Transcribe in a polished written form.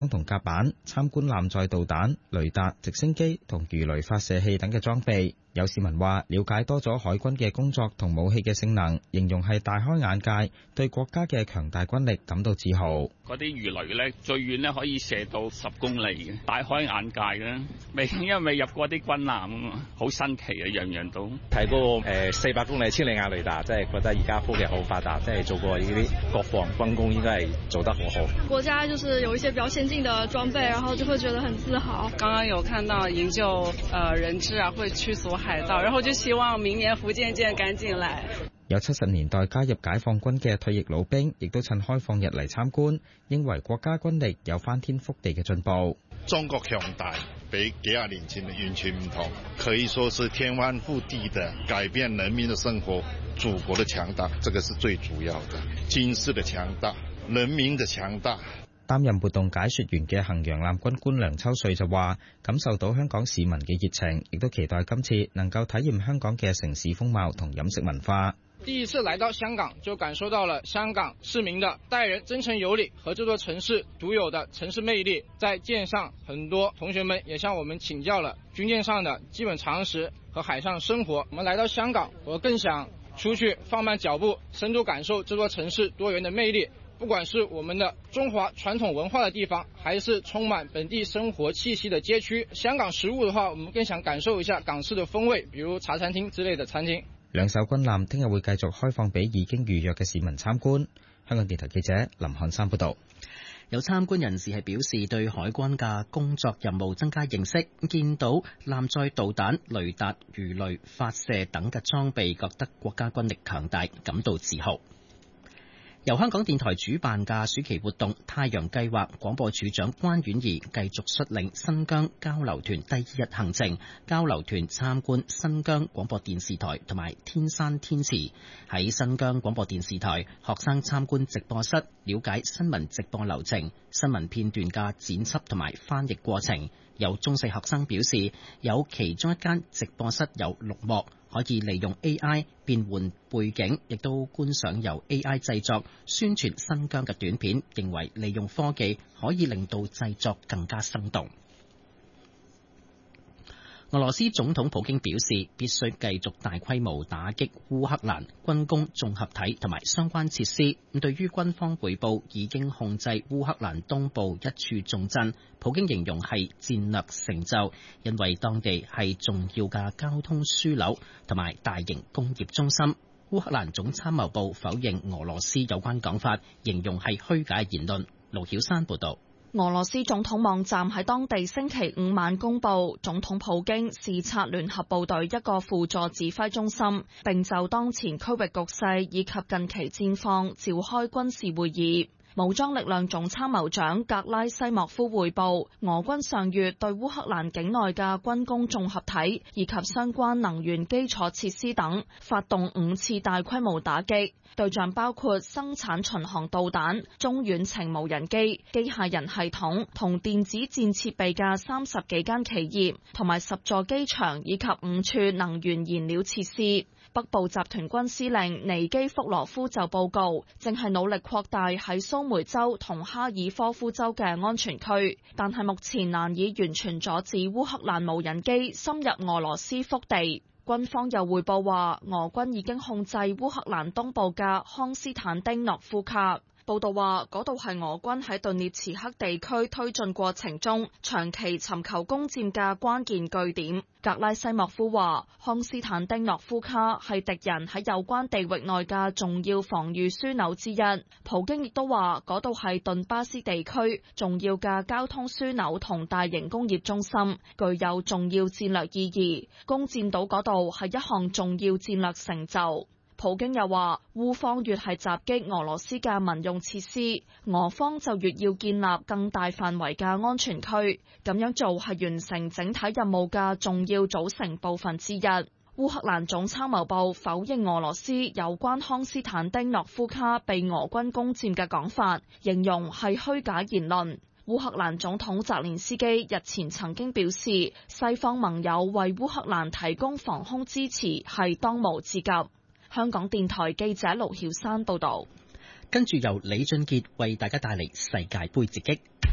同甲板，參觀艦載導彈、雷達、直升機同魚雷發射器等嘅裝備。有市民話了解多咗海軍嘅工作同武器嘅性能，形容係大開眼界，對國家嘅強大軍力感到自豪。 嗰啲魚雷咧最遠咧可以射到10公里嘅，大開眼界啦！因為未入過啲軍艦啊嘛，好新奇啊，樣樣都睇嗰個400公里千里眼雷達，即係覺得而家科技好發達，即係做過呢啲國防軍工應該係做得好好。 國家就是有一些比較先進的裝備，然後就會覺得很自豪。 剛剛有看到營救人質啊，會驅逐海盜，然後就希望明年福建艦趕緊來。 有70年代加入解放軍嘅退役老兵，亦都趁開放日嚟參觀，認為國家軍力有翻天覆地嘅進步。 中國強大比幾廿年前完全唔同，可以說是天翻覆地的改變人民的生活。祖國的強大，這個是最主要的。軍事的強大，人民的強大。 擔任活動解說員嘅衡陽艦軍官梁秋瑞就話，感受到香港市民嘅熱情，亦都期待今次能夠體驗香港嘅城市風貌同飲食文化。 第一次來到香港，就感受到了香港市民的待人真誠有禮和這座城市獨有的城市魅力。在艦上，很多同學們也向我們請教了軍艦上的基本常識和海上生活。我們來到香港，我更想出去放慢腳步，深度感受這座城市多元的魅力。不管是我們的中華傳統文化的地方，還是充滿本地生活氣息的街區，香港食物的話，我們更想感受一下港式的風味，比如茶餐廳之類的餐廳。 兩艘軍艦聽日會繼續開放俾已經預約嘅市民參觀。香港電台記者林漢山報道。 有參觀人士係表示對海軍嘅工作任務增加認識，見到艦載導彈、雷達、魚雷發射等嘅裝備，覺得國家軍力強大，感到自豪。由香港電台主辦嘅暑期活動太陽計劃，廣播處長關婉儀繼續率領新疆交流團第2日行程。交流團參觀新疆廣播電視台同埋天山天池。喺新疆廣播電視台，學生參觀直播室，了解新聞直播流程、新聞片段嘅剪輯同埋翻譯過程。有中四學生表示，有其中一間直播室有綠幕，可以利用 AI 變換背景，亦都觀賞由 AI 製作宣傳新疆嘅短片，認為利用科技可以令到製作更加生動。俄羅斯總統普京表示，必須繼續大規模打擊烏克蘭軍工綜合體同埋相關設施。對於軍方匯報已經控制烏克蘭東部一處重鎮，普京形容係戰略成就，因為當地係重要嘅交通樞紐同埋大型工業中心。烏克蘭總參謀部否認俄羅斯有關講法，形容係虛假言論。盧曉山報導。 俄羅斯總統網站喺當地星期五晚公佈，總統普京視察聯合部隊一個輔助指揮中心，並就當前區域局勢以及近期戰況召開軍事會議。武裝力量總參謀長格拉西莫夫匯報，俄軍上月對烏克蘭境內嘅軍工綜合體以及相關能源基礎設施等發動5次大規模打擊，對象包括生產巡航導彈、中遠程無人機、機械人系統同電子戰設備嘅30幾間企業，同埋10座機場以及5處能源燃料設施。北部集團軍司令尼基福羅夫就報告，正係努力擴大喺蘇梅州同哈爾科夫州嘅安全區，但係目前難以完全阻止烏克蘭無人機深入俄羅斯腹地。軍方又匯報話，俄軍已經控制烏克蘭東部嘅康斯坦丁諾夫卡。報道話，嗰度係俄軍喺頓涅茨克地區推進過程中長期尋求攻佔嘅關鍵據點。格拉西莫夫話，康斯坦丁諾夫卡係敵人喺有關地域內嘅重要防禦樞紐之一。普京亦都話，嗰度係頓巴斯地區重要嘅交通樞紐同大型工業中心，具有重要戰略意義。攻佔到嗰度係一項重要戰略成就。普京又話，烏方越係襲擊俄羅斯嘅民用設施，俄方就越要建立更大範圍嘅安全區，咁樣做係完成整體任務嘅重要組成部分之一。烏克蘭總參謀部否認俄羅斯有關康斯坦丁諾夫卡被俄軍攻佔嘅講法，形容係虛假言論。烏克蘭總統澤連斯基日前曾經表示，西方盟友為烏克蘭提供防空支持係當務之急。香港電台記者盧曉山報道。 跟住由李俊傑為大家帶嚟世界盃直擊。